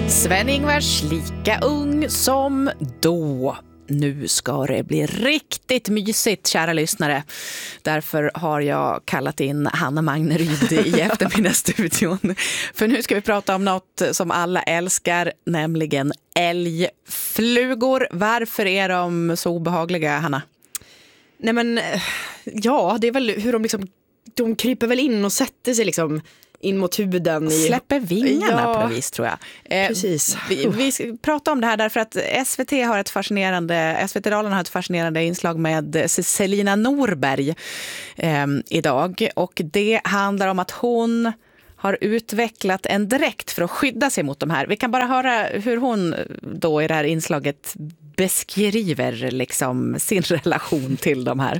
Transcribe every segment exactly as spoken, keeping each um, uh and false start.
Sven-Ingvars lika ung som då. Nu ska det bli riktigt mysigt, kära lyssnare. Därför har jag kallat in Hanna Magneryd i eftermiddagsstudion. För nu ska vi prata om något som alla älskar, nämligen älgflugor. Varför är de så obehagliga, Hanna? Nej men, ja, det är väl hur de liksom, de kryper väl in och sätter sig liksom in mot huden. I... Släpper vingarna ja, på något vis, tror jag. Eh, precis. Vi, vi ska prata om det här därför att S V T har ett fascinerande, S V T-dalarna har ett fascinerande inslag med Selina Norberg eh, idag. Och det handlar om att hon har utvecklat en dräkt för att skydda sig mot de här. Vi kan bara höra hur hon då i det här inslaget beskriver liksom sin relation till de här.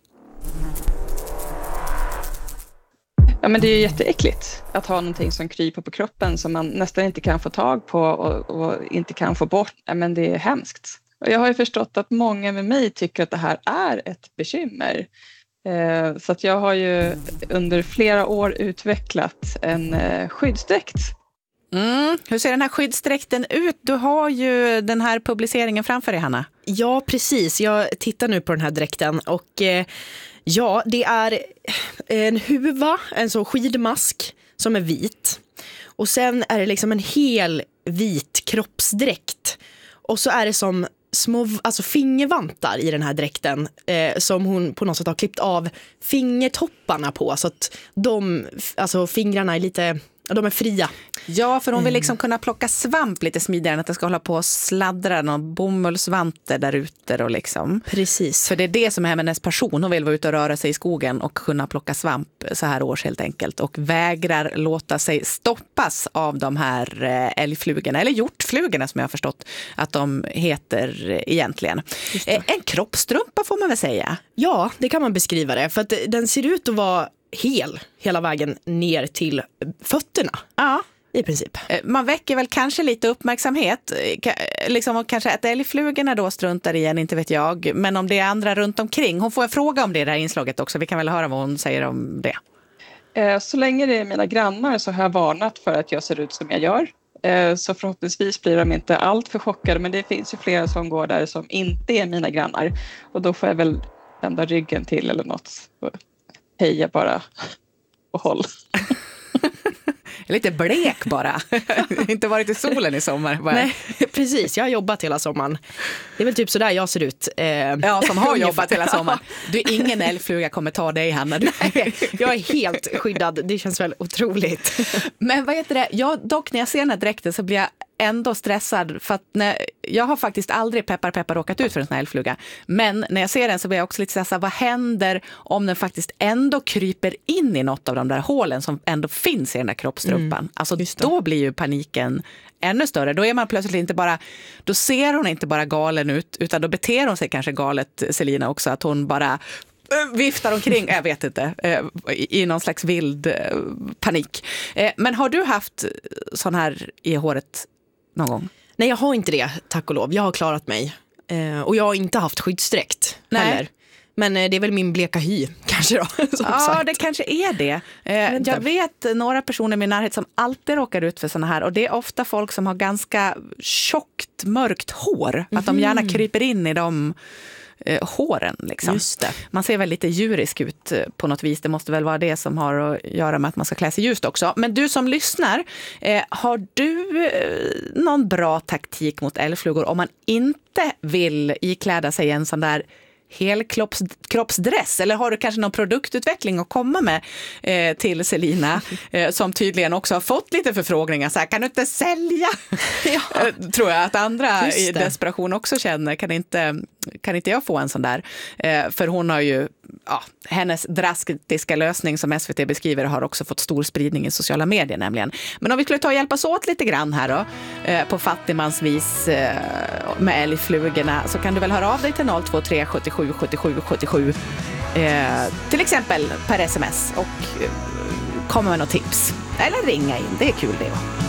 Ja, men det är ju jätteäckligt att ha någonting som kryper på kroppen som man nästan inte kan få tag på och, och inte kan få bort. Ja, men det är hemskt. Och jag har ju förstått att många med mig tycker att det här är ett bekymmer. Eh, så att jag har ju under flera år utvecklat en eh, skyddsdräkt. Mm. Hur ser den här skyddsdräkten ut? Du har ju den här publiceringen framför dig, Hanna. Ja, precis. Jag tittar nu på den här dräkten och eh, ja, det är en huva, en så skidmask som är vit. Och sen är det liksom en hel vit kroppsdräkt. Och så är det som små alltså fingervantar i den här dräkten eh, som hon på något sätt har klippt av fingertopparna på. Så att de, alltså fingrarna är lite... De är fria. Ja, för hon vill liksom kunna plocka svamp lite smidigare än att det ska hålla på och sladdra någon bomullsvanter där ute och liksom. Precis. För det är det som är hennes passion. Hon vill vara ute och röra sig i skogen och kunna plocka svamp så här års helt enkelt. Och vägrar låta sig stoppas av de här älgflugorna, eller hjortflugorna som jag har förstått att de heter egentligen. En kroppstrumpa får man väl säga. Ja, det kan man beskriva det. För att den ser ut att vara hel hela vägen ner till fötterna. Ja. I princip. Man väcker väl kanske lite uppmärksamhet. Liksom, och kanske att älgflugorna då struntar igen, inte vet jag. Men om det är andra runt omkring. Hon får en fråga om det i det här inslaget också. Vi kan väl höra vad hon säger om det. Så länge det är mina grannar så har jag varnat för att jag ser ut som jag gör. Så förhoppningsvis blir de inte allt för chockade. Men det finns ju flera som går där som inte är mina grannar. Och då får jag väl vända ryggen till eller något. Heja bara och håll. Lite blek bara. Inte varit i solen i sommar. Bara. Nej, precis. Jag har jobbat hela sommaren. Det är väl typ sådär jag ser ut. Eh, ja, som har jobbat hela sommaren. Du, ingen älgfluga kommer ta dig, Hanna. Du. Jag är helt skyddad. Det känns väl otroligt. Men vad heter det? Jag, dock när jag ser den här dräkten så blir jag ändå stressad. För att när, jag har faktiskt aldrig peppar peppar råkat ut för en sån här älgfluga. Men när jag ser den så blir jag också lite stressad. Vad händer om den faktiskt ändå kryper in i något av de där hålen som ändå finns i den där kroppstrumpan? Mm, alltså då blir ju paniken ännu större. Då är man plötsligt inte bara, då ser hon inte bara galen ut, utan då beter hon sig kanske galet, Selina, också. Att hon bara viftar omkring, jag vet inte, i någon slags vild panik. Men har du haft sån här i håret någon gång? Nej, jag har inte det, tack och lov. Jag har klarat mig. Och jag har inte haft skyddsdräkt heller. Men det är väl min bleka hy, kanske då. Ja, sagt. det kanske är det. Jag, jag vet några personer i min närhet som alltid råkar ut för såna här. Och det är ofta folk som har ganska tjockt, mörkt hår. Mm. Att de gärna kryper in i de eh, håren. Liksom. Just det. Man ser väl lite djurisk ut på något vis. Det måste väl vara det som har att göra med att man ska klä sig ljust också. Men du som lyssnar, eh, har du eh, någon bra taktik mot älgflugor om man inte vill ikläda sig en sån där helkroppsdress, eller har du kanske någon produktutveckling att komma med eh, till Selina eh, som tydligen också har fått lite förfrågningar så här, kan du inte sälja? Ja. Tror jag att andra i desperation också känner, kan inte, kan inte jag få en sån där? Eh, för hon har ju, ja, hennes drastiska lösning som S V T beskriver har också fått stor spridning i sociala medier nämligen. Men om vi skulle ta och hjälpas åt lite grann här då, eh, på fattigmansvis eh, med älgflugorna, så kan du väl höra av dig till noll två tre sjuttiosju sjuttiosju sjuttiosju eh, till exempel per sms och eh, komma med något tips. Eller ringa in, det är kul det.